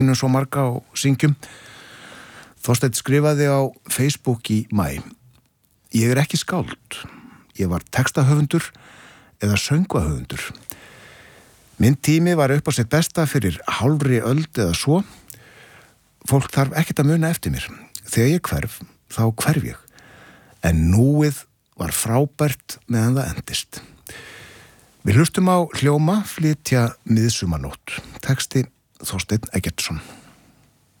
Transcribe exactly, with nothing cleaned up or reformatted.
svo marga og syngjum. Þorsteinn skrifaði á Facebook í maí: Ég er ekki skáld. Ég var textahöfundur eða söngvahöfundur. Minn tími var upp á sitt besta fyrir hálfri öld eða svo. Fólk þarf ekkert að muna eftir mér. Þegar ég hverf, þá hverf ég. En núið var frábært meðan það endist. Við hlustum á hljóma flytja Miðsumarnótt. Texti Þorsteinn Eggertsson.